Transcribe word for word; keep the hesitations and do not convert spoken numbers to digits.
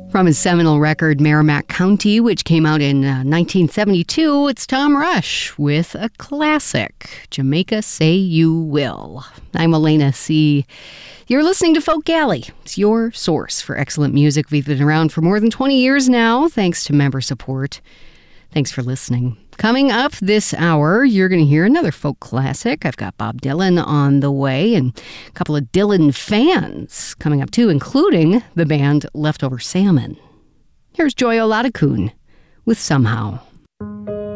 From his seminal record, Merrimack County, which came out in uh, nineteen seventy-two, it's Tom Rush with a classic, Jamaica Say You Will. I'm Elena C. You're listening to Folk Galley. It's your source for excellent music. We've been around for more than twenty years now, thanks to member support. Thanks for listening. Coming up this hour, you're going to hear another folk classic. I've got Bob Dylan on the way and a couple of Dylan fans coming up too, including the band Leftover Salmon. Here's Joy Oladokun with Somehow.